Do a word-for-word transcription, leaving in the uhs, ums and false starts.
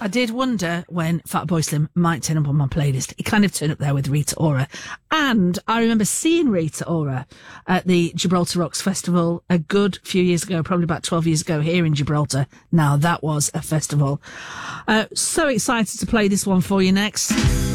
I did wonder when Fatboy Slim might turn up on my playlist. He kind of turned up there with Rita Ora. And I remember seeing Rita Ora at the Gibraltar Rocks Festival a good few years ago, probably about twelve years ago here in Gibraltar. Now, that was a festival. Uh, so excited to play this one for you next.